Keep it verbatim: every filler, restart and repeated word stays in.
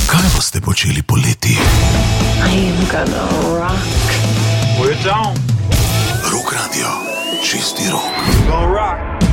Kaj boste počeli poleti? I'm gonna rock. We're down. Rock Radio, čisti rok. Gonna rock.